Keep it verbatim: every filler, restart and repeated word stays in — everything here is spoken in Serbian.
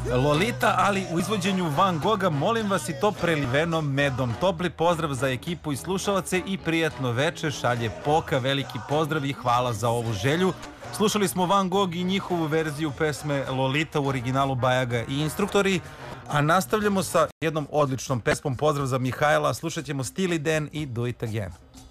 Lolita, ali u izvođenju Van Gogha, molim vas, i to preliveno medom. Topli pozdrav za ekipu i slušalce i prijatno veče, šalje Poka, veliki pozdrav i hvala za ovu želju. Slušali smo Van Gogh i njihovu verziju pesme Lolita u originalu Bajaga i Instruktori, a nastavljamo sa jednom odličnom pesmom. Pozdrav za Mihajla, slušat ćemo Steely Dan i Do It Again.